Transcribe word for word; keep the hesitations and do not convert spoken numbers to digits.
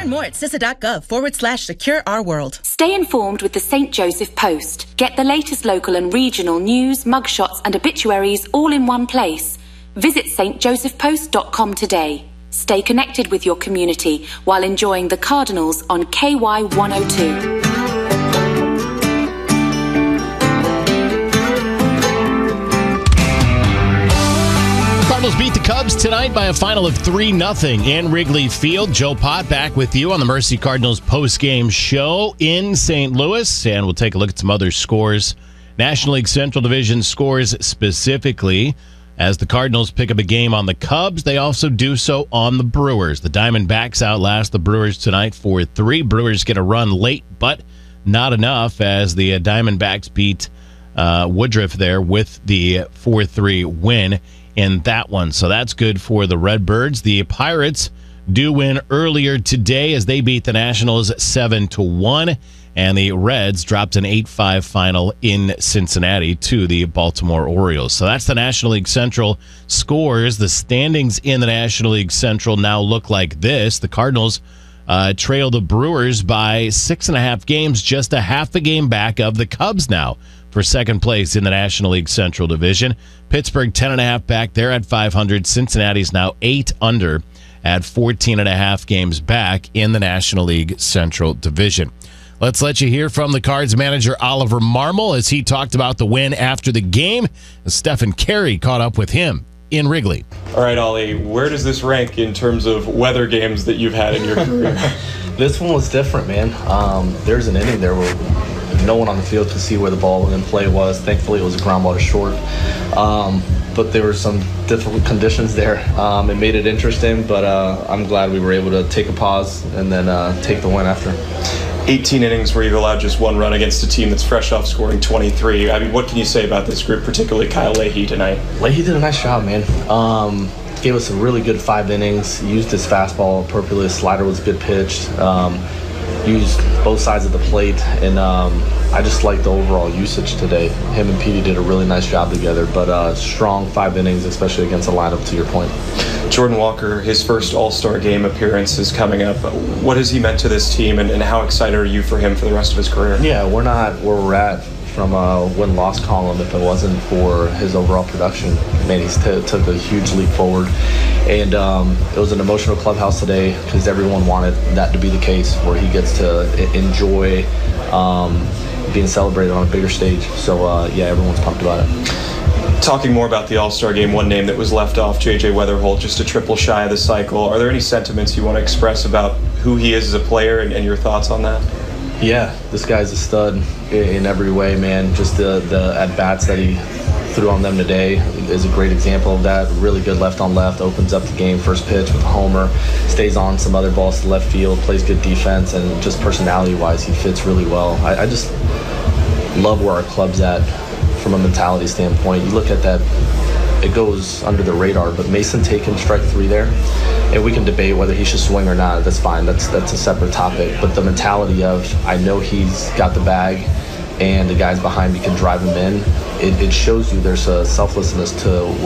Learn more at C I S A.gov forward slash secure our world. Stay informed with the Saint Joseph Post. Get the latest local and regional news, mugshots and obituaries all in one place. Visit st joseph post dot com today. Stay connected with your community while enjoying the Cardinals on K Y one oh two. Cardinals beat the Cubs tonight by a final of three nothing in Wrigley Field. Joe Pott back with you on the Mercy Cardinals post-game show in Saint Louis, and we'll take a look at some other scores. National League Central Division scores specifically. As the Cardinals pick up a game on the Cubs, they also do so on the Brewers. The Diamondbacks outlast the Brewers tonight four three. Brewers get a run late, but not enough as the uh, Diamondbacks beat uh, Woodruff there with the four three win in that one. So that's good for the Redbirds. The Pirates do win earlier today as they beat the Nationals seven to one. And the Reds dropped an eight five final in Cincinnati to the Baltimore Orioles. So that's the National League Central scores. The standings in the National League Central now look like this. The Cardinals uh, trail the Brewers by six and a half games, just a half a game back of the Cubs now for second place in the National League Central Division. Pittsburgh ten and a half back. They're at five hundred. Cincinnati's now eight under at fourteen and a half games back in the National League Central Division. Let's let you hear from the Cards manager, Oliver Marmol, as he talked about the win after the game. Stephen Carey caught up with him in Wrigley. All right, Ollie, where does this rank in terms of weather games that you've had in your career? This one was different, man. Um, there's an inning there where no one on the field could see where the ball in play was. Thankfully, it was a ground ball to short. Um, but there were some difficult conditions there. Um, it made it interesting, but uh, I'm glad we were able to take a pause and then uh, take the win after. eighteen innings where you've allowed just one run against a team that's fresh off scoring twenty-three. I mean, what can you say about this group, particularly Kyle Leahy tonight? Leahy did a nice job, man. Um, gave us a really good five innings, used his fastball appropriately. His slider was good pitched. Um, used both sides of the plate, and um, I just like the overall usage today. Him and Petey did a really nice job together, but uh, strong five innings, especially against a lineup, to your point. Jordan Walker, his first All-Star Game appearance is coming up. What has he meant to this team, and, and how excited are you for him for the rest of his career? Yeah, we're not where we're at from a win-loss column if it wasn't for his overall production. Man, he's t- took a huge leap forward. And um, it was an emotional clubhouse today because everyone wanted that to be the case, where he gets to enjoy um, being celebrated on a bigger stage. So, uh, yeah, everyone's pumped about it. Talking more about the All-Star Game, one name that was left off, J J Weatherholt, just a triple shy of the cycle. Are there any sentiments you want to express about who he is as a player and, and your thoughts on that? Yeah, this guy's a stud in every way, man. Just the, the at-bats that he threw on them today is a great example of that. Really good left on left, opens up the game, first pitch with a homer, stays on some other balls to left field, plays good defense, and just personality-wise, he fits really well. I, I just love where our club's at from a mentality standpoint. You look at that, it goes under the radar, but Mason taking strike three there, and we can debate whether he should swing or not. That's fine. That's that's a separate topic. But the mentality of, I know he's got the bag and the guys behind me can drive him in, it, it shows you there's a selflessness to